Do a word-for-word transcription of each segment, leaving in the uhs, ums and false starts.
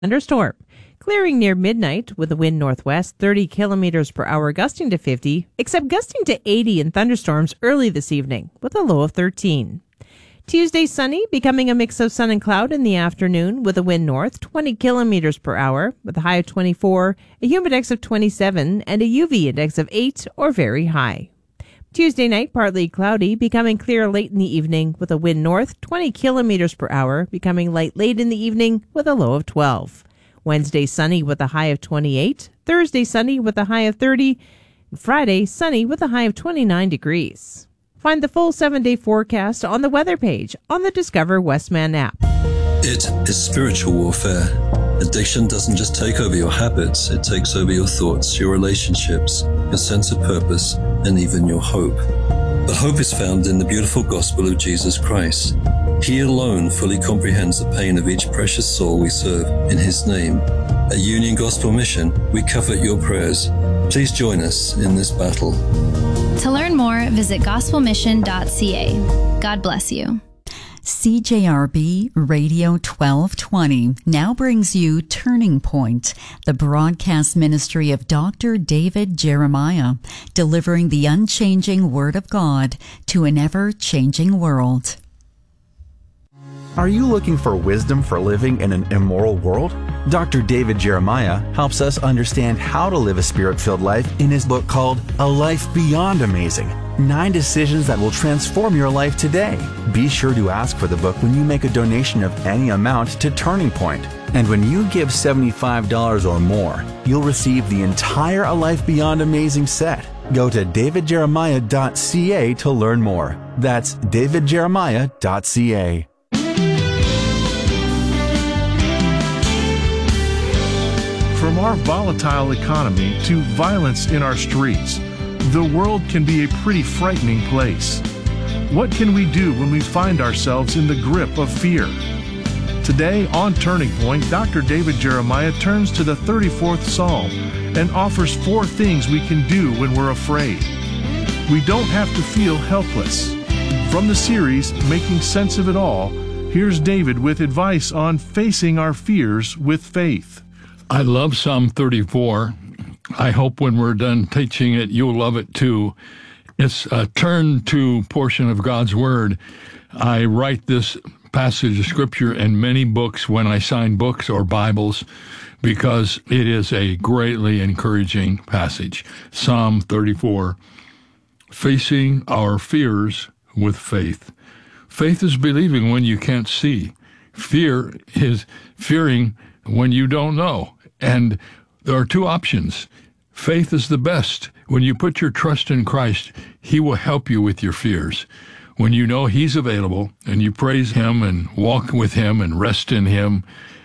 Thunderstorm. Clearing near midnight with a wind northwest thirty kilometers per hour gusting to fifty, except gusting to eighty in thunderstorms early this evening with a low of thirteen. Tuesday sunny, becoming a mix of sun and cloud in the afternoon with a wind north twenty kilometers per hour with a high of twenty-four, a humidex of twenty-seven, and a U V index of eight or very high. Tuesday night, partly cloudy, becoming clear late in the evening with a wind north twenty kilometers per hour, becoming light late in the evening with a low of twelve. Wednesday sunny with a high of twenty-eight, Thursday sunny with a high of thirty, and Friday sunny with a high of twenty-nine degrees. Find the full seven-day forecast on the weather page on the Discover Westman app. It is spiritual warfare. Addiction doesn't just take over your habits, it takes over your thoughts, your relationships, your sense of purpose, and even your hope. But hope is found in the beautiful gospel of Jesus Christ. He alone fully comprehends the pain of each precious soul we serve in His name. At Union Gospel Mission, we covet your prayers. Please join us in this battle. To learn more, visit gospel mission dot c a. God bless you. C J R B Radio twelve twenty now brings you Turning Point, the broadcast ministry of Doctor David Jeremiah, delivering the unchanging Word of God to an ever-changing world. Are you looking for wisdom for living in an immoral world? Doctor David Jeremiah helps us understand how to live a spirit-filled life in his book called A Life Beyond Amazing. Nine decisions that will transform your life today. Be sure to ask for the book when you make a donation of any amount to Turning Point. And when you give seventy-five dollars or more, you'll receive the entire A Life Beyond Amazing set. Go to david jeremiah dot c a to learn more. That's david jeremiah dot c a. From our volatile economy to violence in our streets, the world can be a pretty frightening place. What can we do when we find ourselves in the grip of fear? Today on Turning Point, Doctor David Jeremiah turns to the thirty-fourth Psalm and offers four things we can do when we're afraid. We don't have to feel helpless. From the series, Making Sense of It All, here's David with advice on facing our fears with faith. I love Psalm thirty-four. I hope when we're done teaching it, you'll love it too. It's a turn to portion of God's Word. I write this passage of Scripture in many books when I sign books or Bibles because it is a greatly encouraging passage. Psalm thirty-four, facing our fears with faith. Faith is believing when you can't see. Fear is fearing when you don't know. And there are two options. Faith is the best. When you put your trust in Christ, He will help you with your fears. When you know He's available and you praise Him and walk with Him and rest in Him,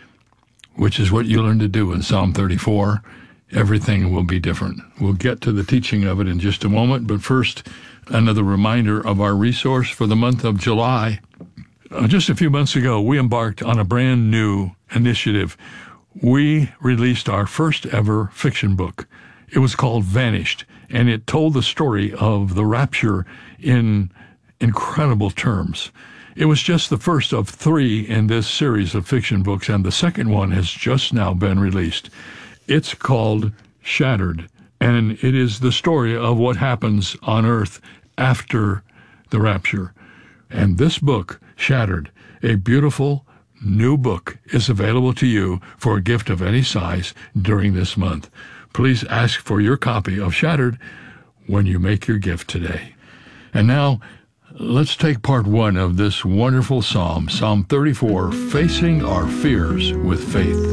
which is what you learn to do in Psalm thirty-four, everything will be different. We'll get to the teaching of it in just a moment, but first, another reminder of our resource for the month of July. Uh, just a few months ago, we embarked on a brand new initiative. We released our first ever fiction book. It was called Vanished, and it told the story of the rapture in incredible terms. It was just the first of three in this series of fiction books, and the second one has just now been released. It's called Shattered, and it is the story of what happens on earth after the rapture. And this book, Shattered, a beautiful new book, is available to you for a gift of any size during this month. Please ask for your copy of Shattered when you make your gift today. And now, let's take part one of this wonderful psalm, Psalm thirty-four, Facing Our Fears with Faith.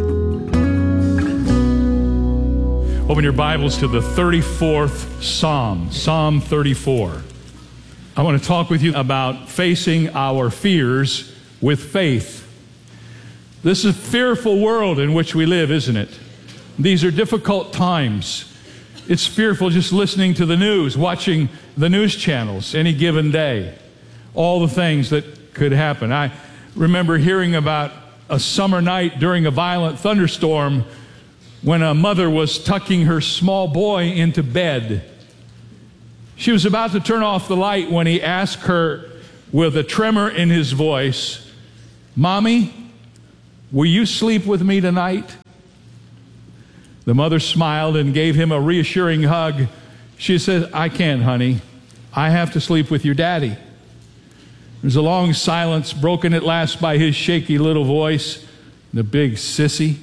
Open your Bibles to the thirty-fourth Psalm, Psalm thirty-four. I want to talk with you about facing our fears with faith. This is a fearful world in which we live, isn't it? These are difficult times. It's fearful just listening to the news, watching the news channels any given day. All the things that could happen. I remember hearing about a summer night during a violent thunderstorm when a mother was tucking her small boy into bed. She was about to turn off the light when he asked her with a tremor in his voice, "Mommy, will you sleep with me tonight? The mother smiled and gave him a reassuring hug. She said, I can't, honey. I have to sleep with your daddy. There's a long silence, broken at last by his shaky little voice, the big sissy.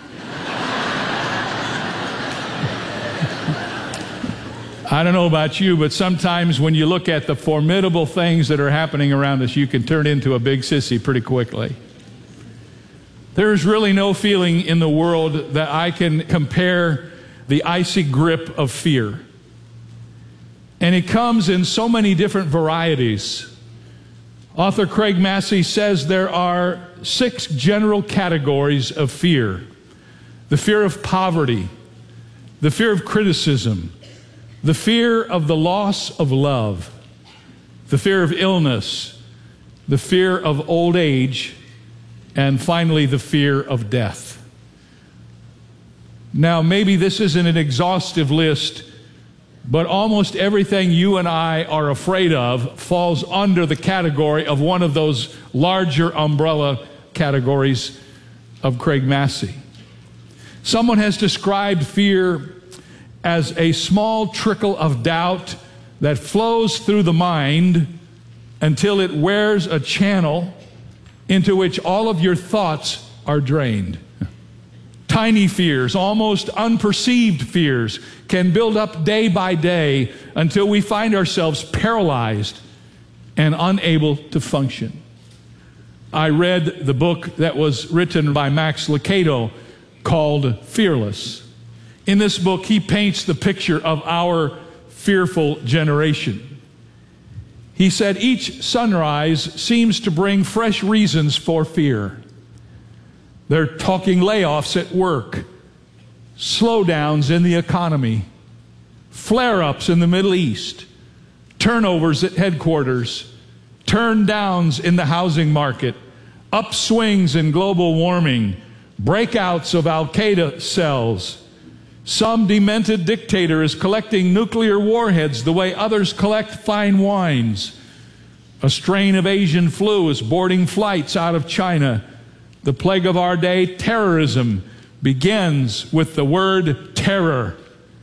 I don't know about you, but sometimes when you look at the formidable things that are happening around us, you can turn into a big sissy pretty quickly. There is really no feeling in the world that I can compare the icy grip of fear. And it comes in so many different varieties. Author Craig Massey says there are six general categories of fear. The fear of poverty, the fear of criticism, the fear of the loss of love, the fear of illness, the fear of old age, and finally, the fear of death. Now, maybe this isn't an exhaustive list, but almost everything you and I are afraid of falls under the category of one of those larger umbrella categories of Craig Massey. Someone has described fear as a small trickle of doubt that flows through the mind until it wears a channel into which all of your thoughts are drained. Tiny fears, almost unperceived fears, can build up day by day until we find ourselves paralyzed and unable to function. I read the book that was written by Max Lucado called Fearless. In this book, he paints the picture of our fearful generation. He said, each sunrise seems to bring fresh reasons for fear. They're talking layoffs at work, slowdowns in the economy, flare-ups in the Middle East, turnovers at headquarters, turn-downs in the housing market, upswings in global warming, breakouts of Al-Qaeda cells. Some demented dictator is collecting nuclear warheads the way others collect fine wines. A strain of Asian flu is boarding flights out of China. The plague of our day, terrorism, begins with the word terror.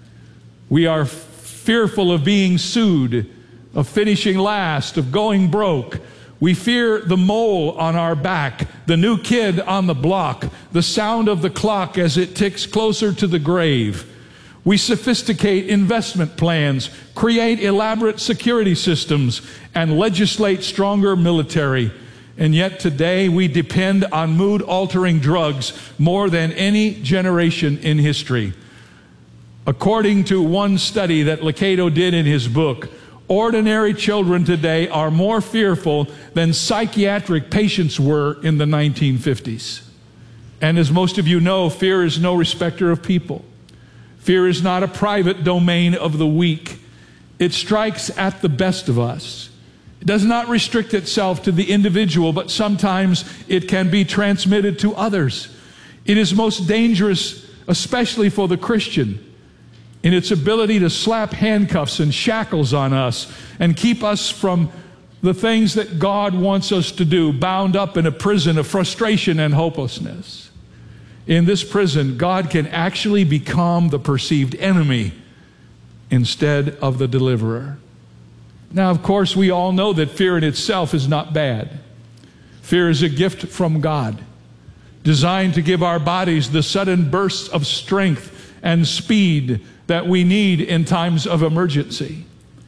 We are fearful of being sued, of finishing last, of going broke. We fear the mole on our back, the new kid on the block, the sound of the clock as it ticks closer to the grave. We sophisticate investment plans, create elaborate security systems, and legislate stronger military. And yet today we depend on mood-altering drugs more than any generation in history. According to one study that Lucado did in his book, ordinary children today are more fearful than psychiatric patients were in the nineteen fifties. And as most of you know, fear is no respecter of people. Fear is not a private domain of the weak. It strikes at the best of us. It does not restrict itself to the individual, but sometimes it can be transmitted to others. It is most dangerous, especially for the Christian, in its ability to slap handcuffs and shackles on us and keep us from the things that God wants us to do, bound up in a prison of frustration and hopelessness. In this prison, God can actually become the perceived enemy instead of the deliverer. Now, of course, we all know that fear in itself is not bad. Fear is a gift from God, designed to give our bodies the sudden bursts of strength and speed that we need in times of emergency.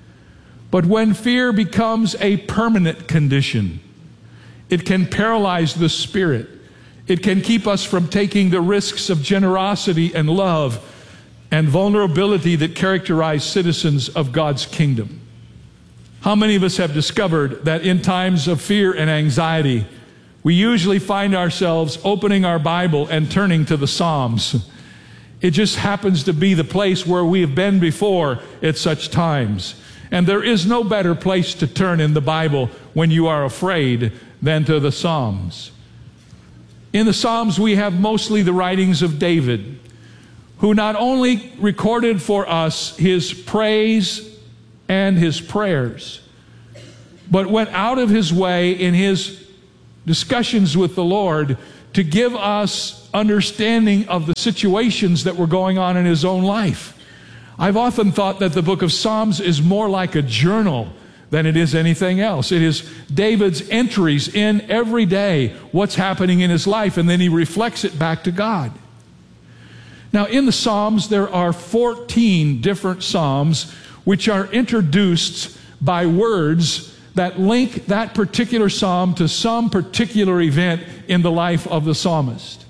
But when fear becomes a permanent condition, it can paralyze the spirit. It can keep us from taking the risks of generosity and love and vulnerability that characterize citizens of God's kingdom. How many of us have discovered that in times of fear and anxiety, we usually find ourselves opening our Bible and turning to the Psalms? It just happens to be the place where we have been before at such times. And there is no better place to turn in the Bible when you are afraid than to the Psalms. In the Psalms, we have mostly the writings of David, who not only recorded for us his praise and his prayers, but went out of his way in his discussions with the Lord to give us understanding of the situations that were going on in his own life. I've often thought that the book of Psalms is more like a journal than it is anything else. It is David's entries in every day, what's happening in his life, and then he reflects it back to God. Now, in the Psalms, there are fourteen different Psalms which are introduced by words that link that particular Psalm to some particular event in the life of the psalmist.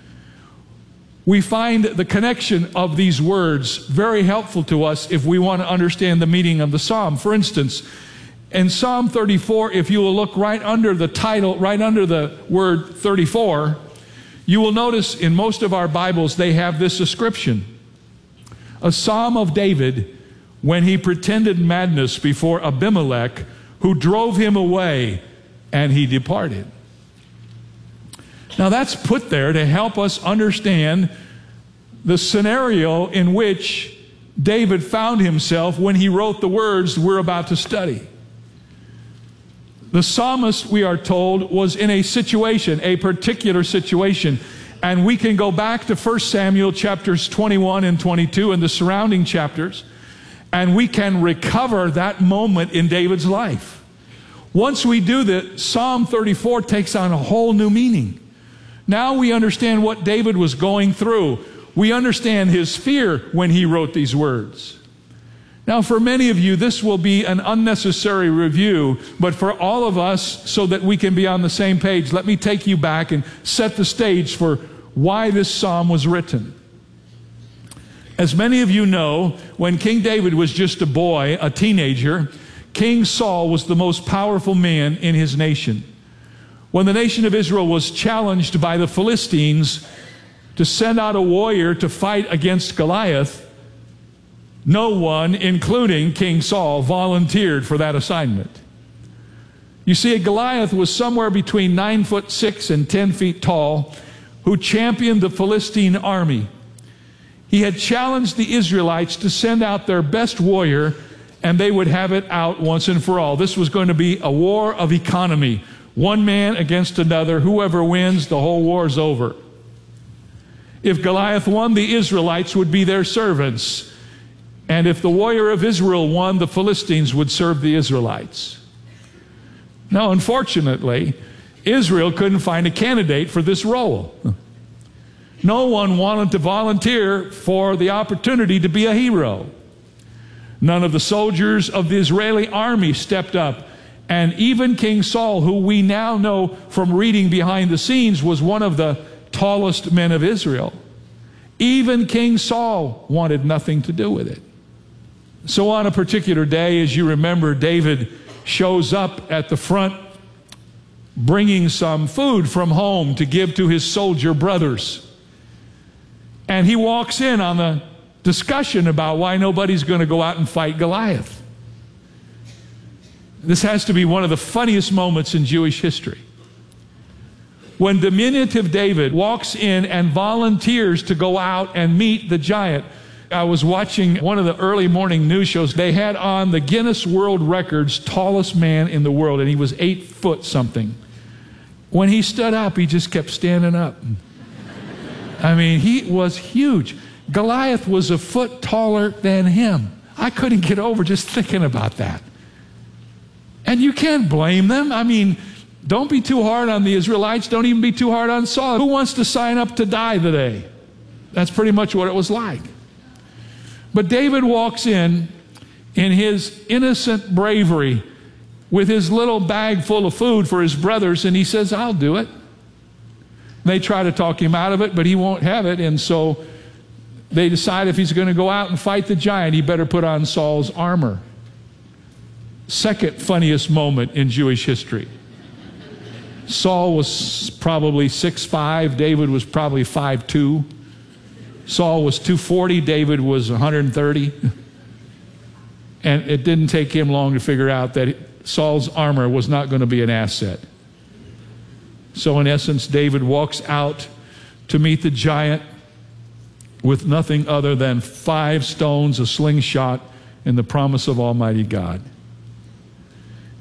We find the connection of these words very helpful to us if we want to understand the meaning of the Psalm. For instance, in Psalm thirty-four, if you will look right under the title, right under the word thirty-four, you will notice in most of our Bibles they have this inscription: a Psalm of David when he pretended madness before Abimelech, who drove him away, and he departed. Now that's put there to help us understand the scenario in which David found himself when he wrote the words we're about to study. The psalmist, we are told, was in a situation, a particular situation. And we can go back to First Samuel chapters twenty-one and twenty-two and the surrounding chapters, and we can recover that moment in David's life. Once we do that, Psalm thirty-four takes on a whole new meaning. Now we understand what David was going through. We understand his fear when he wrote these words. Now, for many of you, this will be an unnecessary review, but for all of us, so that we can be on the same page, let me take you back and set the stage for why this psalm was written. As many of you know, when King David was just a boy, a teenager, King Saul was the most powerful man in his nation. When the nation of Israel was challenged by the Philistines to send out a warrior to fight against Goliath, no one, including King Saul, volunteered for that assignment. You see, Goliath was somewhere between nine foot six and ten feet tall, who championed the Philistine army. He had challenged the Israelites to send out their best warrior, and they would have it out once and for all. This was going to be a war of economy. One man against another. Whoever wins, the whole war's over. If Goliath won, the Israelites would be their servants. And if the warrior of Israel won, the Philistines would serve the Israelites. Now, unfortunately, Israel couldn't find a candidate for this role. No one wanted to volunteer for the opportunity to be a hero. None of the soldiers of the Israeli army stepped up. And even King Saul, who we now know from reading behind the scenes was one of the tallest men of Israel, even King Saul wanted nothing to do with it. So on a particular day, as you remember, David shows up at the front bringing some food from home to give to his soldier brothers. And he walks in on the discussion about why nobody's going to go out and fight Goliath. This has to be one of the funniest moments in Jewish history. When diminutive David walks in and volunteers to go out and meet the giant. I was watching one of the early morning news shows. They had on the Guinness World Records tallest man in the world, and he was eight foot something. When he stood up, he just kept standing up. I mean, he was huge. Goliath was a foot taller than him. I couldn't get over just thinking about that. And you can't blame them. I mean, don't be too hard on the Israelites. Don't even be too hard on Saul. Who wants to sign up to die today? That's pretty much what it was like. But David walks in in his innocent bravery with his little bag full of food for his brothers, and he says, I'll do it. They try to talk him out of it, but he won't have it, and so they decide if he's going to go out and fight the giant, he better put on Saul's armor. Second funniest moment in Jewish history. Saul was probably six five, David was probably five two. Saul was two forty, David was one hundred thirty. And it didn't take him long to figure out that Saul's armor was not going to be an asset. So in essence, David walks out to meet the giant with nothing other than five stones, a slingshot, and the promise of Almighty God.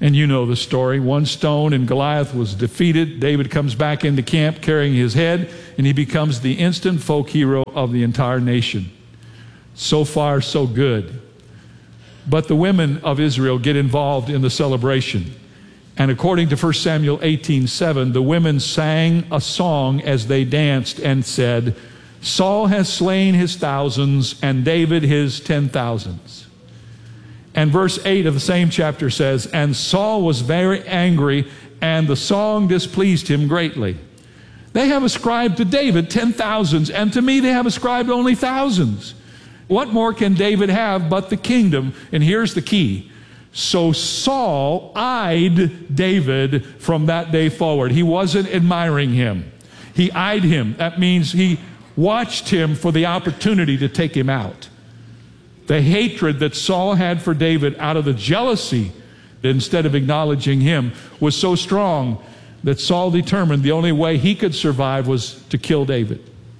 And you know the story. One stone and Goliath was defeated. David comes back into camp carrying his head, and he becomes the instant folk hero of the entire nation. So far, so good. But the women of Israel get involved in the celebration. And according to First Samuel eighteen seven, the women sang a song as they danced and said, Saul has slain his thousands and David his ten thousands. And verse eight of the same chapter says, and Saul was very angry, and the song displeased him greatly. They have ascribed to David ten thousands, and to me they have ascribed only thousands. What more can David have but the kingdom? And here's the key. So Saul eyed David from that day forward. He wasn't admiring him. He eyed him. That means he watched him for the opportunity to take him out. The hatred that Saul had for David out of the jealousy, instead of acknowledging him, was so strong that Saul determined the only way he could survive was to kill David.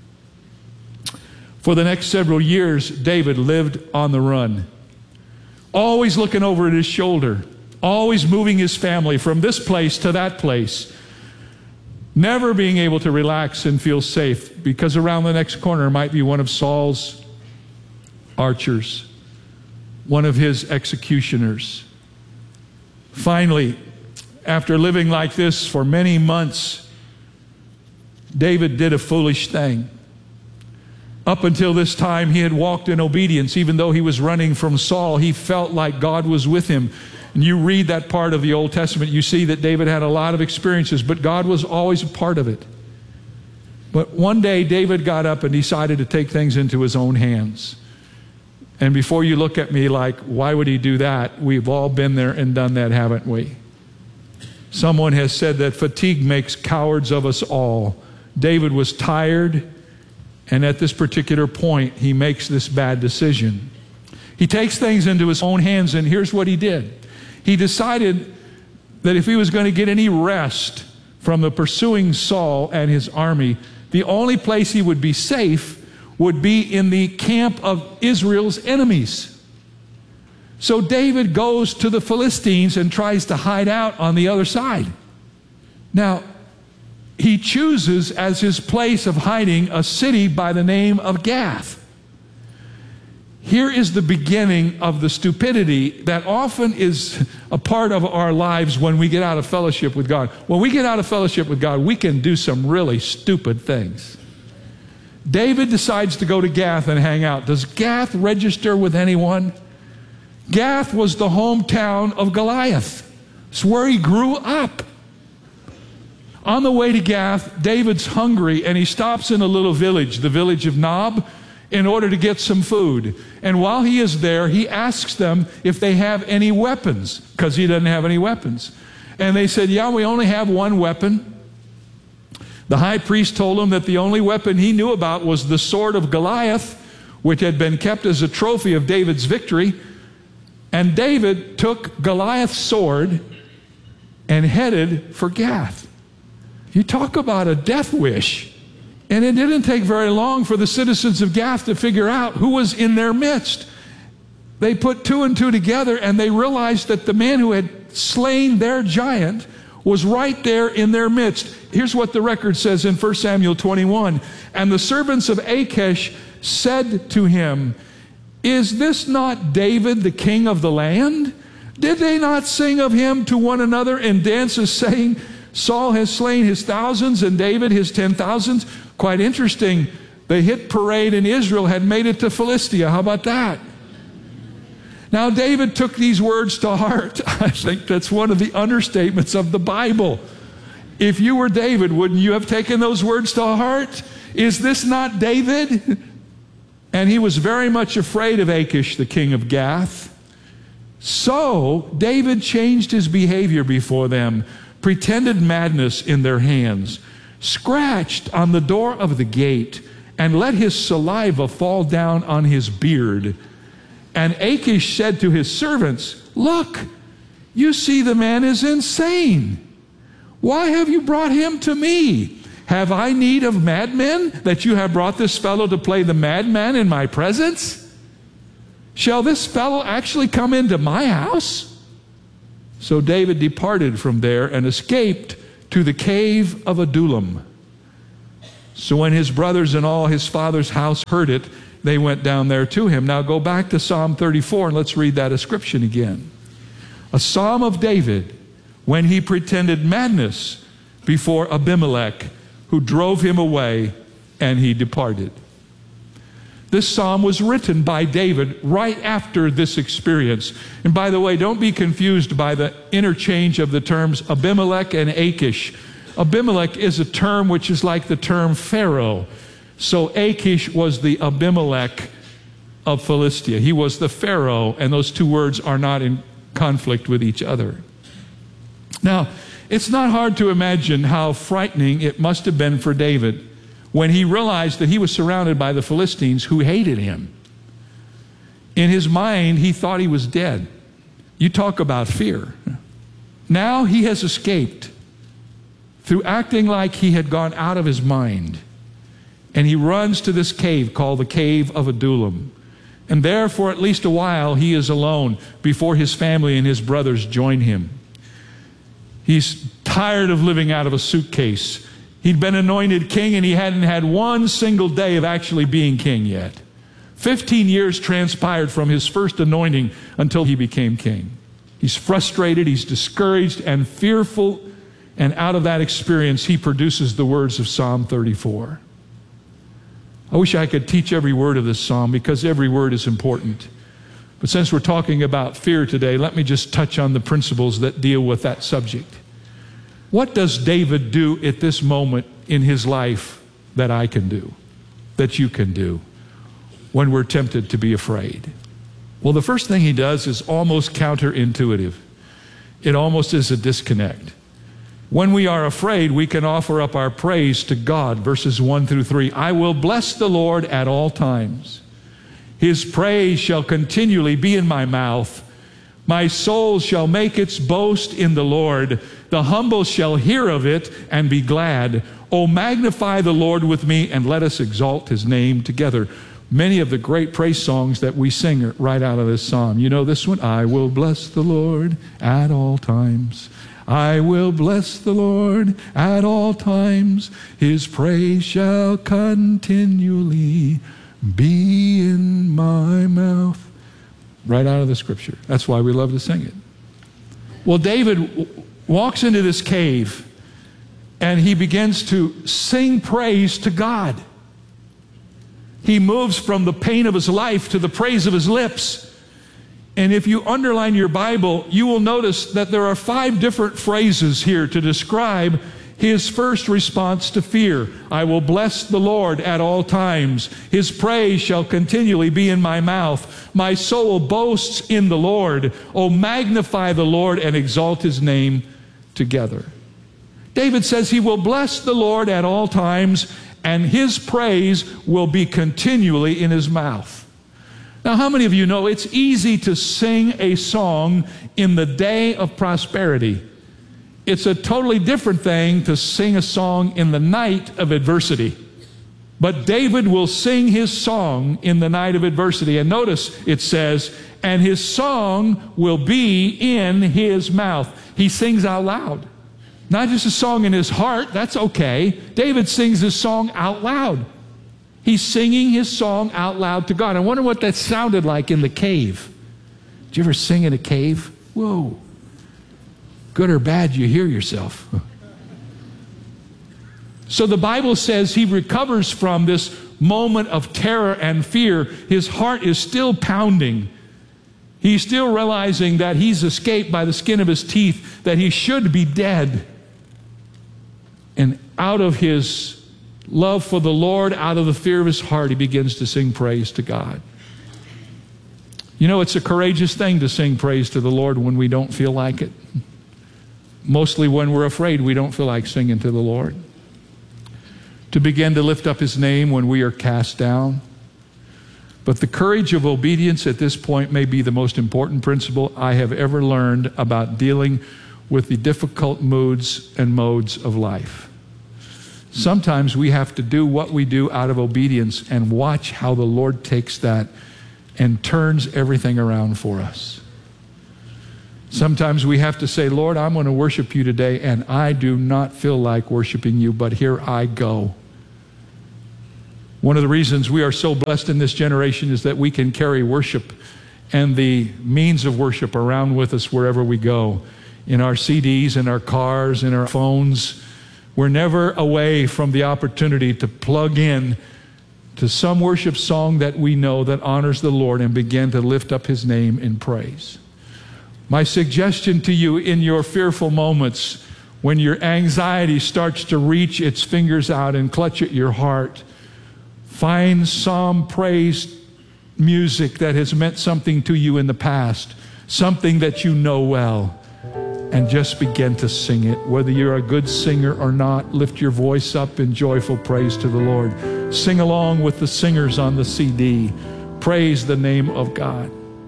For the next several years, David lived on the run, always looking over at his shoulder, always moving his family from this place to that place, never being able to relax and feel safe, because around the next corner might be one of Saul's archers, one of his executioners. Finally, after living like this for many months, David did a foolish thing. Up until this time, he had walked in obedience. Even though he was running from Saul, he felt like God was with him. And you read that part of the Old Testament, you see that David had a lot of experiences, but God was always a part of it. But one day, David got up and decided to take things into his own hands. And before you look at me like, why would he do that? We've all been there and done that, haven't we? Someone has said that fatigue makes cowards of us all. David was tired, and at this particular point, he makes this bad decision. He takes things into his own hands, and here's what he did. He decided that if he was going to get any rest from the pursuing Saul and his army, the only place he would be safe would be in the camp of Israel's enemies. So David goes to the Philistines and tries to hide out on the other side. Now, he chooses as his place of hiding a city by the name of Gath. Here is the beginning of the stupidity that often is a part of our lives when we get out of fellowship with God. When we get out of fellowship with God, we can do some really stupid things. David decides to go to Gath and hang out. Does Gath register with anyone? Gath was the hometown of Goliath. It's where he grew up. On the way to Gath, David's hungry, and he stops in a little village, the village of Nob, in order to get some food. And while he is there, he asks them if they have any weapons, because he doesn't have any weapons. And they said, yeah, we only have one weapon. The high priest told him that the only weapon he knew about was the sword of Goliath, which had been kept as a trophy of David's victory. And David took Goliath's sword and headed for Gath. You talk about a death wish. And it didn't take very long for the citizens of Gath to figure out who was in their midst. They put two and two together, and they realized that the man who had slain their giant was right there in their midst. Here's what the record says in First Samuel twenty-one. And the servants of Achish said to him, is this not David, the king of the land? Did they not sing of him to one another in dances, saying, Saul has slain his thousands and David his ten thousands? Quite interesting. The hit parade in Israel had made it to Philistia. How about that? Now, David took these words to heart. I think that's one of the understatements of the Bible. If you were David, wouldn't you have taken those words to heart? Is this not David? And he was very much afraid of Achish, the king of Gath. So David changed his behavior before them, pretended madness in their hands, scratched on the door of the gate, and let his saliva fall down on his beard. And Achish said to his servants, look, you see the man is insane. Why have you brought him to me? Have I need of madmen that you have brought this fellow to play the madman in my presence? Shall this fellow actually come into my house? So David departed from there and escaped to the cave of Adullam. So when his brothers and all his father's house heard it, they went down there to him. Now go back to Psalm thirty-four and let's read that description again. A psalm of David when he pretended madness before Abimelech, who drove him away, and he departed. This psalm was written by David right after this experience. And by the way, don't be confused by the interchange of the terms Abimelech and Achish. Abimelech is a term which is like the term Pharaoh. So Achish was the Abimelech of Philistia. He was the Pharaoh, and those two words are not in conflict with each other. Now, it's not hard to imagine how frightening it must have been for David when he realized that he was surrounded by the Philistines who hated him. In his mind, he thought he was dead. You talk about fear. Now he has escaped through acting like he had gone out of his mind. And he runs to this cave called the Cave of Adullam. And there for at least a while he is alone before his family and his brothers join him. He's tired of living out of a suitcase. He'd been anointed king and he hadn't had one single day of actually being king yet. Fifteen years transpired from his first anointing until he became king. He's frustrated, he's discouraged and fearful, and out of that experience he produces the words of Psalm thirty-four. I wish I could teach every word of this psalm because every word is important. But since we're talking about fear today, let me just touch on the principles that deal with that subject. What does David do at this moment in his life that I can do, that you can do, when we're tempted to be afraid? Well, the first thing he does is almost counterintuitive. It almost is a disconnect. When we are afraid, we can offer up our praise to God. Verses one through three. I will bless the Lord at all times. His praise shall continually be in my mouth. My soul shall make its boast in the Lord. The humble shall hear of it and be glad. Oh, magnify the Lord with me and let us exalt his name together. Many of the great praise songs that we sing are right out of this psalm. You know this one? I will bless the Lord at all times. I will bless the Lord at all times. His praise shall continually be in my mouth. Right out of the scripture. That's why we love to sing it. Well, David w- walks into this cave and he begins to sing praise to God. He moves from the pain of his life to the praise of his lips. And if you underline your Bible, you will notice that there are five different phrases here to describe his first response to fear. I will bless the Lord at all times. His praise shall continually be in my mouth. My soul boasts in the Lord. Oh, magnify the Lord and exalt his name together. David says he will bless the Lord at all times, and his praise will be continually in his mouth. Now, how many of you know it's easy to sing a song in the day of prosperity? It's a totally different thing to sing a song in the night of adversity. But David will sing his song in the night of adversity. And notice it says, and his song will be in his mouth. He sings out loud. Not just a song in his heart, that's okay. David sings his song out loud. He's singing his song out loud to God. I wonder what that sounded like in the cave. Did you ever sing in a cave? Whoa. Good or bad, you hear yourself. So the Bible says he recovers from this moment of terror and fear. His heart is still pounding. He's still realizing that he's escaped by the skin of his teeth, that he should be dead. And out of his love for the Lord, out of the fear of his heart, he begins to sing praise to God. You know, it's a courageous thing to sing praise to the Lord when we don't feel like it. Mostly when we're afraid, we don't feel like singing to the Lord. To begin to lift up his name when we are cast down. But the courage of obedience at this point may be the most important principle I have ever learned about dealing with the difficult moods and modes of life. Sometimes we have to do what we do out of obedience and watch how the Lord takes that and turns everything around for us. Sometimes we have to say, Lord, I'm going to worship you today, and I do not feel like worshiping you, but here I go. One of the reasons we are so blessed in this generation is that we can carry worship and the means of worship around with us wherever we go. In our C Ds, in our cars, in our phones. We're never away from the opportunity to plug in to some worship song that we know that honors the Lord and begin to lift up His name in praise. My suggestion to you in your fearful moments, when your anxiety starts to reach its fingers out and clutch at your heart, find some praise music that has meant something to you in the past, something that you know well, and just begin to sing it. Whether you're a good singer or not, lift your voice up in joyful praise to the Lord. Sing along with the singers on the C D. Praise the name of God.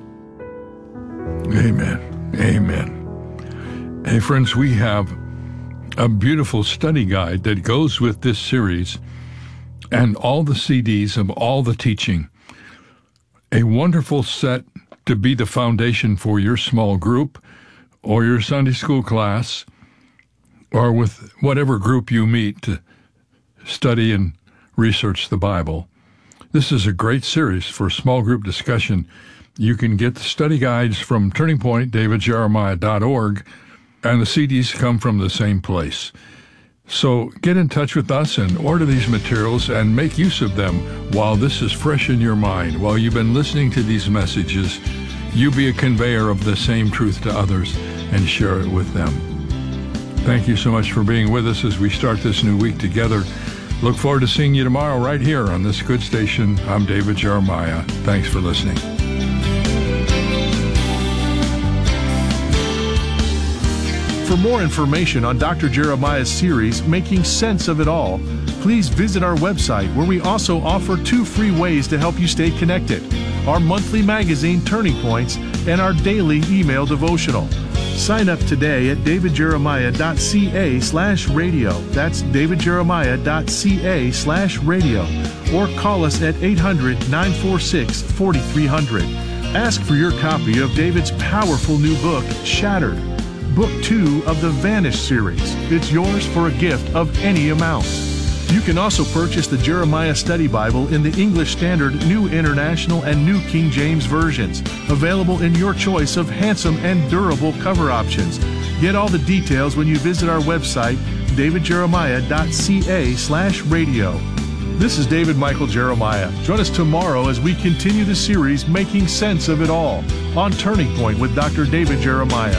Amen. Amen. Hey, friends, we have a beautiful study guide that goes with this series and all the C Ds of all the teaching. A wonderful set to be the foundation for your small group or your Sunday school class, or with whatever group you meet to study and research the Bible. This is a great series for small group discussion. You can get the study guides from Turning Point, david jeremiah dot org, and the C Ds come from the same place. So get in touch with us and order these materials and make use of them while this is fresh in your mind. While you've been listening to these messages, you be a conveyor of the same truth to others and share it with them. Thank you so much for being with us as we start this new week together. Look forward to seeing you tomorrow right here on this good station. I'm David Jeremiah. Thanks for listening. For more information on Doctor Jeremiah's series, Making Sense of It All, please visit our website, where we also offer two free ways to help you stay connected: our monthly magazine, Turning Points, and our daily email devotional. Sign up today at david jeremiah dot c a slash radio. That's david jeremiah dot c a slash radio. Or call us at eight hundred, nine four six, four three zero zero. Ask for your copy of David's powerful new book, Shattered, Book two of the Vanish series. It's yours for a gift of any amount. You can also purchase the Jeremiah Study Bible in the English Standard, New International, and New King James versions, available in your choice of handsome and durable cover options. Get all the details when you visit our website, david jeremiah dot c a slash radio. This is David Michael Jeremiah. Join us tomorrow as we continue the series, Making Sense of It All, on Turning Point with Doctor David Jeremiah.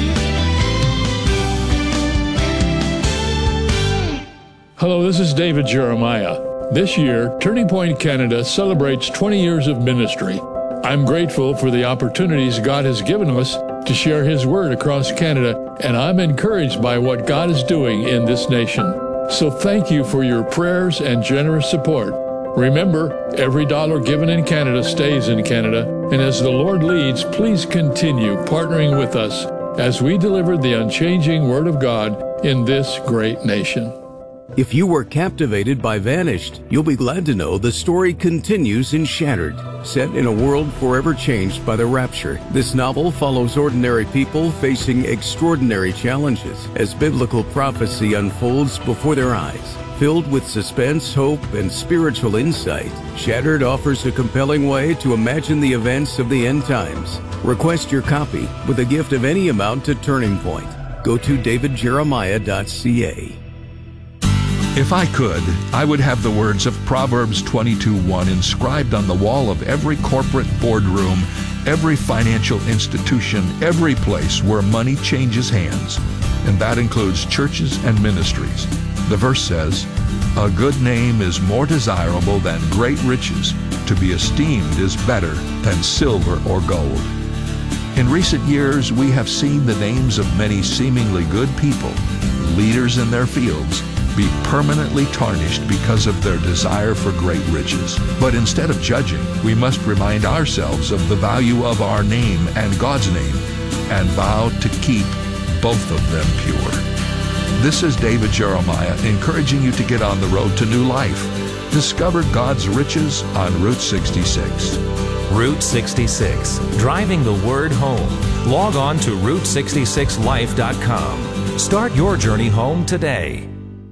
Hello, this is David Jeremiah. This year, Turning Point Canada celebrates twenty years of ministry. I'm grateful for the opportunities God has given us to share His Word across Canada, and I'm encouraged by what God is doing in this nation. So thank you for your prayers and generous support. Remember, every dollar given in Canada stays in Canada, and as the Lord leads, please continue partnering with us as we deliver the unchanging Word of God in this great nation. If you were captivated by Vanished, you'll be glad to know the story continues in Shattered. Set in a world forever changed by the rapture, this novel follows ordinary people facing extraordinary challenges as biblical prophecy unfolds before their eyes. Filled with suspense, hope, and spiritual insight, Shattered offers a compelling way to imagine the events of the end times. Request your copy with a gift of any amount to Turning Point. Go to david jeremiah dot c a. If I could, I would have the words of Proverbs twenty-two one inscribed on the wall of every corporate boardroom, every financial institution, every place where money changes hands. And that includes churches and ministries. The verse says, "A good name is more desirable than great riches. To be esteemed is better than silver or gold." In recent years, we have seen the names of many seemingly good people, leaders in their fields, be permanently tarnished because of their desire for great riches. But instead of judging, we must remind ourselves of the value of our name and God's name and vow to keep both of them pure. This is David Jeremiah encouraging you to get on the road to new life. Discover God's riches on Route sixty-six. Route sixty-six, driving the word home. Log on to route sixty-six life dot com. Start your journey home today.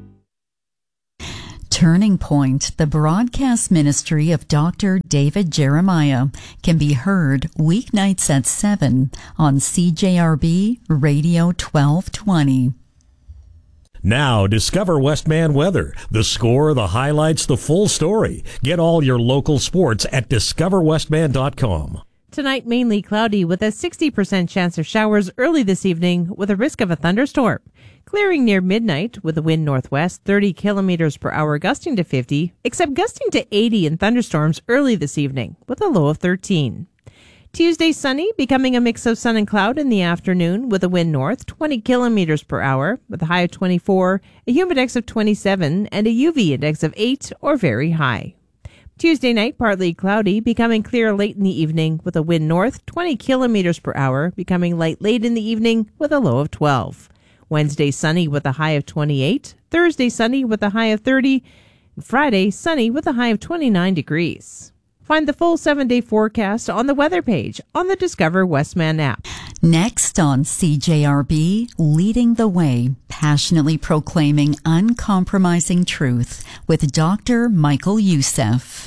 Turning Point, the broadcast ministry of Doctor David Jeremiah, can be heard weeknights at seven on C J R B Radio twelve twenty. Now, discover Westman weather. The score, the highlights, the full story. Get all your local sports at discover westman dot com. Tonight, mainly cloudy with a sixty percent chance of showers early this evening with a risk of a thunderstorm. Clearing near midnight with a wind northwest, thirty kilometers per hour, gusting to fifty, except gusting to eighty in thunderstorms early this evening with a low of thirteen. Tuesday, sunny, becoming a mix of sun and cloud in the afternoon with a wind north, twenty kilometers per hour with a high of twenty-four, a humidex of twenty-seven, and a U V index of eight or very high. Tuesday night, partly cloudy, becoming clear late in the evening with a wind north, twenty kilometers per hour, becoming light late in the evening with a low of twelve. Wednesday, sunny with a high of twenty-eight. Thursday, sunny with a high of thirty. And Friday, sunny with a high of twenty-nine degrees. Find the full seven-day forecast on the weather page on the Discover Westman app. Next on C J R B, Leading the Way, passionately proclaiming uncompromising truth with Doctor Michael Youssef.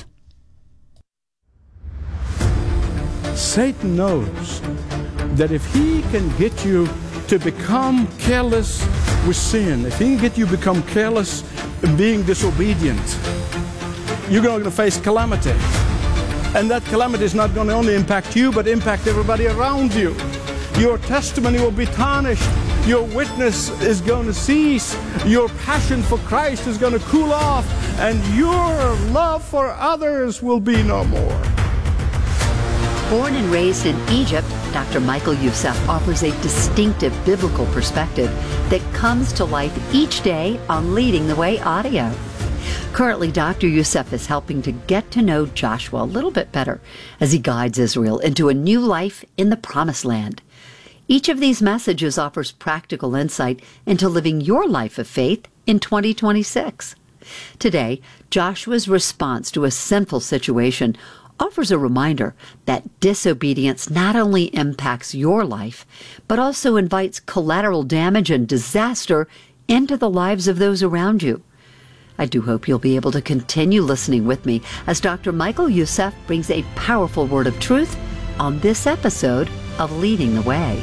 Satan knows that if he can get you to become careless with sin, if he can get you to become careless in being disobedient, you're going to face calamity. And that calamity is not going to only impact you, but impact everybody around you. Your testimony will be tarnished. Your witness is going to cease. Your passion for Christ is going to cool off. And your love for others will be no more. Born and raised in Egypt, Doctor Michael Youssef offers a distinctive biblical perspective that comes to life each day on Leading the Way audio. Currently, Doctor Youssef is helping to get to know Joshua a little bit better as he guides Israel into a new life in the Promised Land. Each of these messages offers practical insight into living your life of faith in twenty twenty-six. Today, Joshua's response to a sinful situation offers a reminder that disobedience not only impacts your life, but also invites collateral damage and disaster into the lives of those around you. I do hope you'll be able to continue listening with me as Doctor Michael Youssef brings a powerful word of truth on this episode of Leading the Way.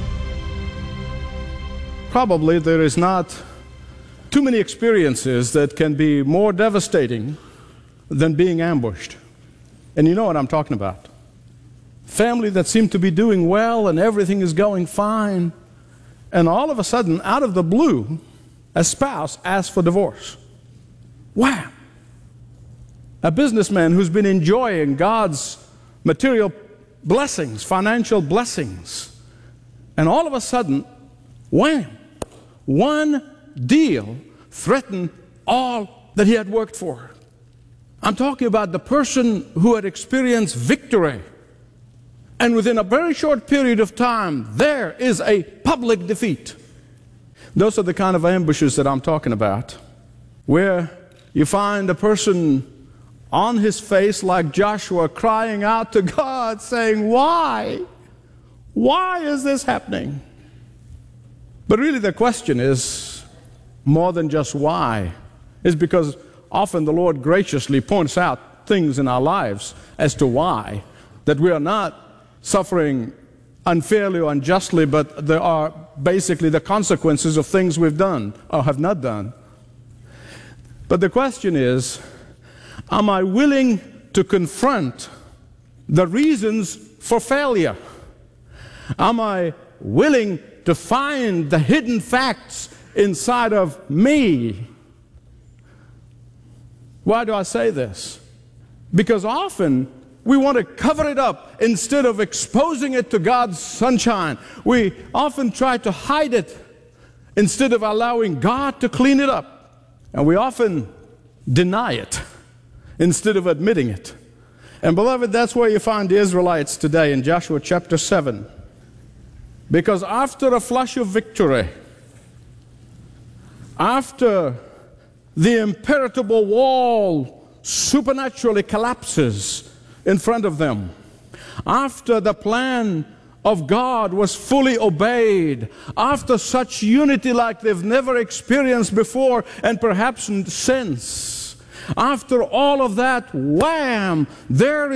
Probably there is not too many experiences that can be more devastating than being ambushed. And you know what I'm talking about. Family that seem to be doing well and everything is going fine, and all of a sudden, out of the blue, a spouse asks for divorce. Wham! A businessman who's been enjoying God's material blessings, financial blessings, and all of a sudden, wham! One deal threatened all that he had worked for. I'm talking about the person who had experienced victory, and within a very short period of time, there is a public defeat. Those are the kind of ambushes that I'm talking about, where you find a person on his face like Joshua crying out to God saying, why? Why is this happening? But really the question is more than just why. It's because often the Lord graciously points out things in our lives as to why, that we are not suffering unfairly or unjustly, but there are basically the consequences of things we've done or have not done. But the question is, am I willing to confront the reasons for failure? Am I willing to find the hidden facts inside of me? Why do I say this? Because often we want to cover it up instead of exposing it to God's sunshine. We often try to hide it instead of allowing God to clean it up. And we often deny it instead of admitting it. And beloved, that's where you find the Israelites today in Joshua chapter seven. Because after a flush of victory, after the impenetrable wall supernaturally collapses in front of them, after the plan of God was fully obeyed, after such unity like they've never experienced before and perhaps since, after all of that, wham, there